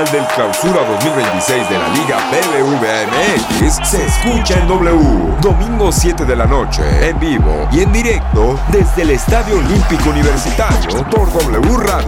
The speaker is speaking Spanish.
final del Clausura 2026 de la Liga BBVA MX se escucha en W. Domingo 7 de la noche, en vivo y en directo desde el Estadio Olímpico Universitario por W Radio.